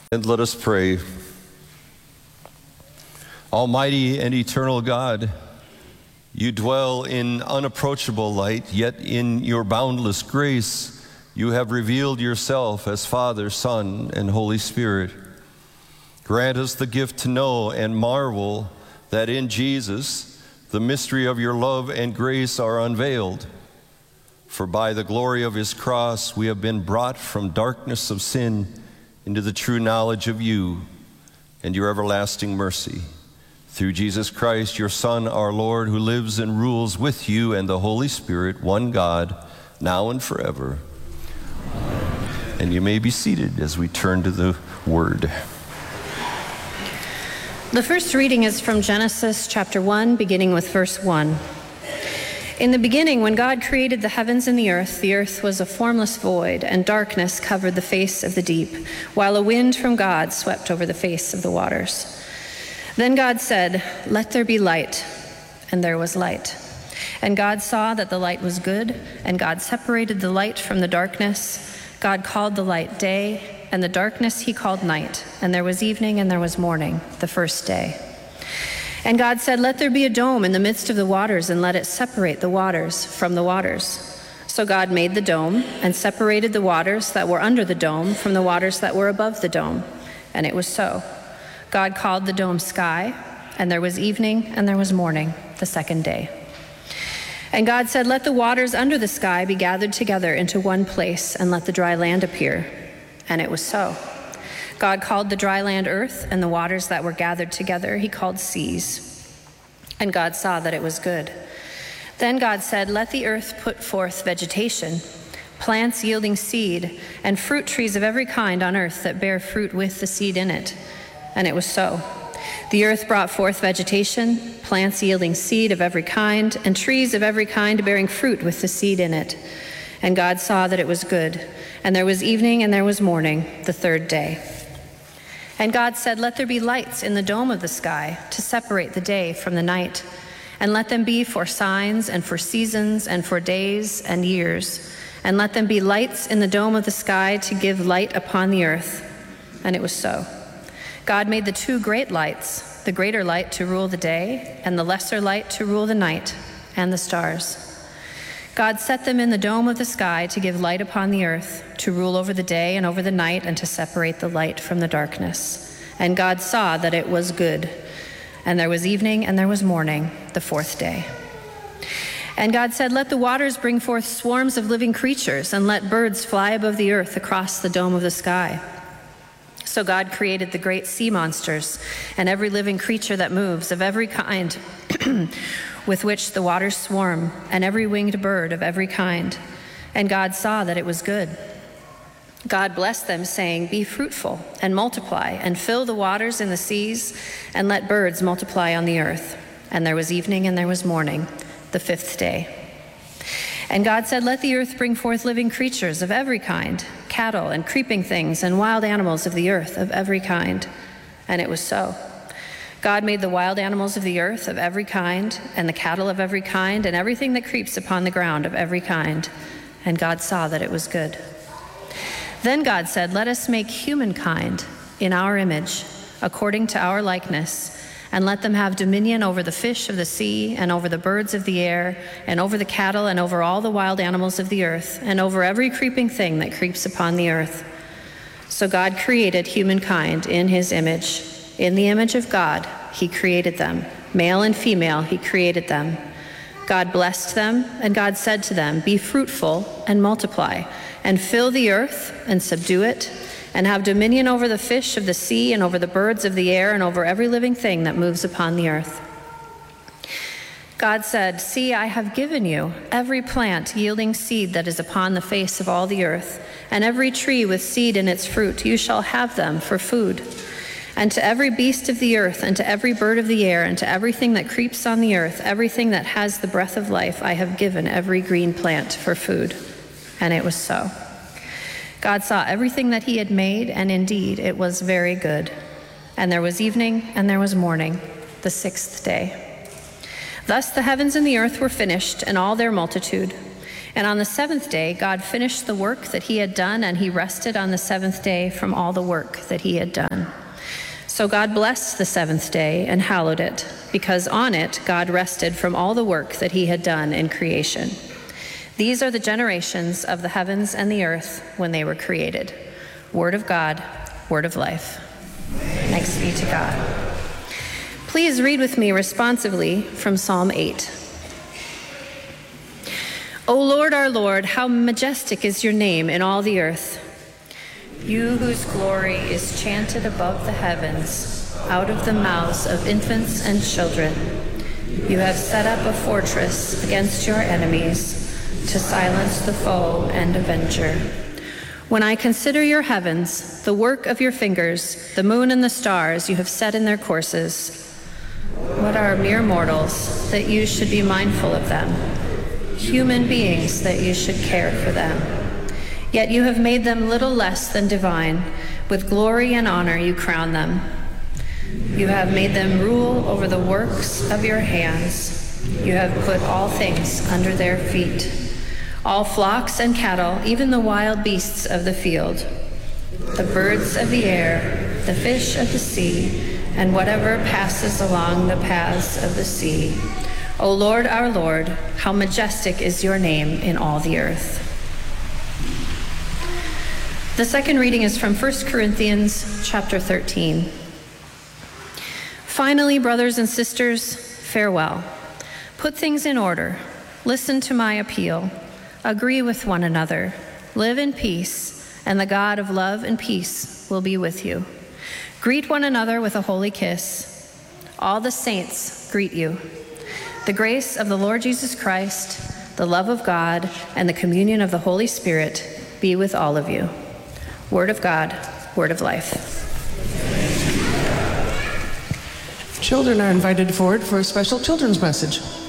And let us pray. Almighty and eternal God, you dwell in unapproachable light, yet in your boundless grace, you have revealed yourself as Father, Son, and Holy Spirit. Grant us the gift to know and marvel that in Jesus, the mystery of your love and grace are unveiled. For by the glory of his cross, we have been brought from darkness of sin into the true knowledge of you and your everlasting mercy. Through Jesus Christ, your Son, our Lord, who lives and rules with you and the Holy Spirit, one God, now and forever. Amen. And you may be seated as we turn to the Word. The first reading is from Genesis chapter 1, beginning with verse 1. In the beginning, when God created the heavens and the earth was a formless void, and darkness covered the face of the deep, while a wind from God swept over the face of the waters. Then God said, "Let there be light," and there was light. And God saw that the light was good, and God separated the light from the darkness. God called the light day, and the darkness he called night. And there was evening and there was morning, the first day. And God said, "Let there be a dome in the midst of the waters, and let it separate the waters from the waters." So God made the dome and separated the waters that were under the dome from the waters that were above the dome. And it was so. God called the dome sky, and there was evening and there was morning, the second day. And God said, "Let the waters under the sky be gathered together into one place, and let the dry land appear." And it was so. God called the dry land earth, and the waters that were gathered together he called seas. And God saw that it was good. Then God said, "Let the earth put forth vegetation, plants yielding seed, and fruit trees of every kind on earth that bear fruit with the seed in it." And it was so. The earth brought forth vegetation, plants yielding seed of every kind, and trees of every kind bearing fruit with the seed in it. And God saw that it was good. And there was evening and there was morning, the third day. And God said, "Let there be lights in the dome of the sky to separate the day from the night, and let them be for signs and for seasons and for days and years. And let them be lights in the dome of the sky to give light upon the earth." And it was so. God made the two great lights, the greater light to rule the day, and the lesser light to rule the night, and the stars. God set them in the dome of the sky to give light upon the earth, to rule over the day and over the night, and to separate the light from the darkness. And God saw that it was good. And there was evening and there was morning, the fourth day. And God said, "Let the waters bring forth swarms of living creatures, and let birds fly above the earth across the dome of the sky." So God created the great sea monsters and every living creature that moves of every kind with which the waters swarm, and every winged bird of every kind. And God saw that it was good. God blessed them, saying, "Be fruitful and multiply, and fill the waters in the seas, and let birds multiply on the earth." And there was evening and there was morning, the fifth day. And God said, "Let the earth bring forth living creatures of every kind, cattle and creeping things and wild animals of the earth of every kind." And it was so. God made the wild animals of the earth of every kind, and the cattle of every kind, and everything that creeps upon the ground of every kind. And God saw that it was good. Then God said, "Let us make humankind in our image, according to our likeness, and let them have dominion over the fish of the sea, and over the birds of the air, and over the cattle, and over all the wild animals of the earth, and over every creeping thing that creeps upon the earth." So God created humankind in his image. In the image of God, he created them. Male and female, he created them. God blessed them, and God said to them, "Be fruitful and multiply, and fill the earth and subdue it, and have dominion over the fish of the sea, and over the birds of the air, and over every living thing that moves upon the earth." God said, "See, I have given you every plant yielding seed that is upon the face of all the earth, and every tree with seed in its fruit. You shall have them for food. And to every beast of the earth, and to every bird of the air, and to everything that creeps on the earth, everything that has the breath of life, I have given every green plant for food." And it was so. God saw everything that he had made, and indeed it was very good. And there was evening and there was morning, the sixth day. Thus the heavens and the earth were finished, and all their multitude. And on the seventh day, God finished the work that he had done, and he rested on the seventh day from all the work that he had done. So God blessed the seventh day and hallowed it, because on it God rested from all the work that he had done in creation. These are the generations of the heavens and the earth when they were created. Word of God, word of life. Thanks be to God. Please read with me responsively from Psalm 8. O Lord, our Lord, how majestic is your name in all the earth. You whose glory is chanted above the heavens, out of the mouths of infants and children. You have set up a fortress against your enemies to silence the foe and avenger. When I consider your heavens, the work of your fingers, the moon and the stars you have set in their courses, what are mere mortals that you should be mindful of them? Human beings that you should care for them. Yet you have made them little less than divine. With glory and honor you crown them. You have made them rule over the works of your hands. You have put all things under their feet. All flocks and cattle, even the wild beasts of the field, the birds of the air, the fish of the sea, and whatever passes along the paths of the sea. O Lord, our Lord, how majestic is your name in all the earth. The second reading is from 1 Corinthians chapter 13. Finally, brothers and sisters, farewell. Put things in order. Listen to my appeal. Agree with one another. Live in peace, and the God of love and peace will be with you. Greet one another with a holy kiss. All the saints greet you. The grace of the Lord Jesus Christ, the love of God, and the communion of the Holy Spirit be with all of you. Word of God, word of life. Children are invited forward for a special children's message.